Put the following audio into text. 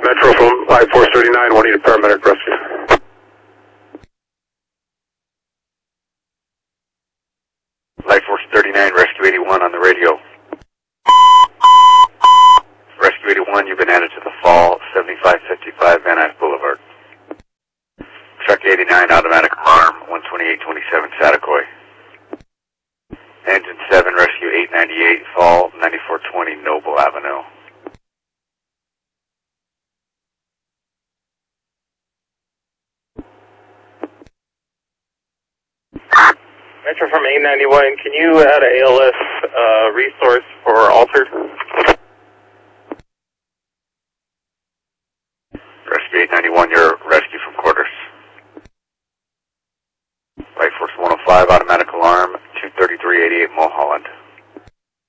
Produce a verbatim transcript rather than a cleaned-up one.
Metro from Light Force thirty-nine, one need a paramedic rescue. Light Force thirty-nine, Rescue eighty-one on the radio. Rescue eighty-one, you've been added to the fall, seventy-five fifty-five Van Nuys Boulevard. Truck eighty-nine, automatic alarm, one twenty-eight twenty-seven Saticoy. Engine seven, Rescue eight ninety-eight, fall, ninety-four twenty Noble Avenue. Metro from eight ninety-one, can you add a A L S uh, resource for Altered? Rescue eight ninety-one, you're rescue from quarters. Light Force one oh five, automatic alarm, two thirty-three eighty-eight Mulholland.